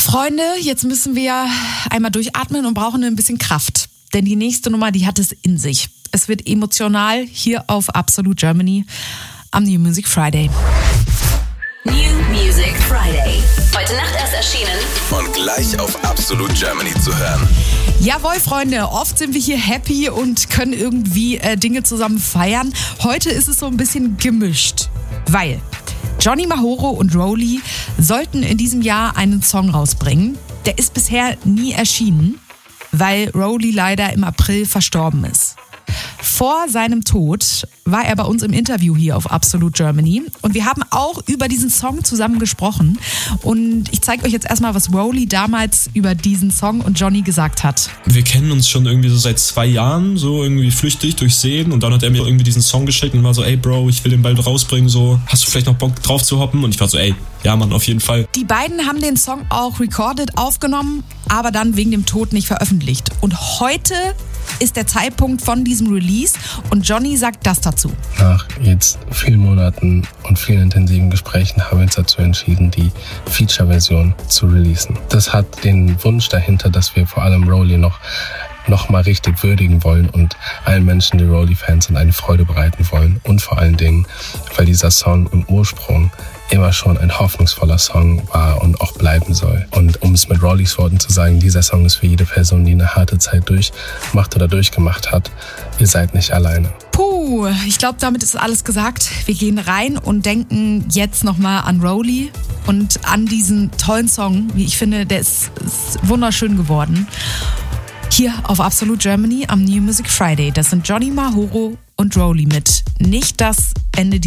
Freunde, jetzt müssen wir einmal durchatmen und brauchen ein bisschen Kraft. Denn die nächste Nummer, die hat es in sich. Es wird emotional hier auf Absolute Germany am New Music Friday. New Music Friday. Heute Nacht erst erschienen. Und gleich auf Absolute Germany zu hören. Jawohl, Freunde, oft sind wir hier happy und können irgendwie Dinge zusammen feiern. Heute ist es so ein bisschen gemischt, weil Johnny Mahoro und Rowley sollten in diesem Jahr einen Song rausbringen. Der ist bisher nie erschienen, weil Rowley leider im April verstorben ist. Vor seinem Tod war er bei uns im Interview hier auf Absolute Germany und wir haben auch über diesen Song zusammen gesprochen und ich zeige euch jetzt erstmal, was Rowley damals über diesen Song und Johnny gesagt hat. Wir kennen uns schon irgendwie so seit 2 Jahren, so irgendwie flüchtig durchsehen und dann hat er mir irgendwie diesen Song geschickt und war so, ey Bro, ich will den bald rausbringen, so, hast du vielleicht noch Bock drauf zu hoppen? Und ich war so, ey, ja Mann, auf jeden Fall. Die beiden haben den Song auch recorded aufgenommen, aber dann wegen dem Tod nicht veröffentlicht. Und heute ist der Zeitpunkt von diesem Release und Johnny sagt das dazu. Nach jetzt vielen Monaten und vielen intensiven Gesprächen haben wir uns dazu entschieden, die Feature-Version zu releasen. Das hat den Wunsch dahinter, dass wir vor allem Rowley noch mal richtig würdigen wollen und allen Menschen, die Rowley-Fans sind, eine Freude bereiten wollen. Und vor allen Dingen, weil dieser Song im Ursprung immer schon ein hoffnungsvoller Song war und auch bleiben soll. Und um es mit Rowleys Worten zu sagen, dieser Song ist für jede Person, die eine harte Zeit durchmacht oder durchgemacht hat. Ihr seid nicht alleine. Puh, ich glaube, damit ist alles gesagt. Wir gehen rein und denken jetzt nochmal an Rowley und an diesen tollen Song. Wie ich finde, der ist wunderschön geworden. Hier auf Absolute Germany am New Music Friday. Das sind Johnny Mahoro und Rowley mit Nicht das Ende